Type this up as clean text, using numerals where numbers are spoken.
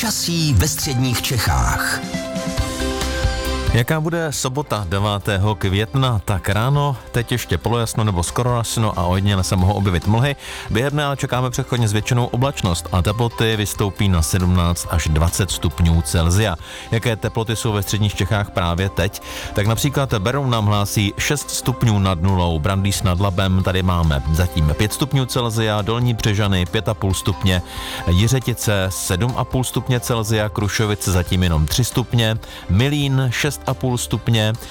Počasí ve středních Čechách. Jaká bude sobota 9. května? Tak ráno, teď ještě polojasno nebo skoro jasno a ojediněle se mohou objevit mlhy. Během dne ale čekáme přechodně zvětšenou oblačnost a teploty vystoupí na 17 až 20 stupňů Celsia. Jaké teploty jsou ve středních Čechách právě teď? Tak například Beroun nám hlásí 6 stupňů nad nulou, Brandýs nad Labem, tady máme zatím 5 stupňů Celsia, Dolní Břežany 5,5 stupně, Jiřetice 7,5 stupně Celsia, Krušovice zatím jenom 3 stupně, Milín 6,5 stupně,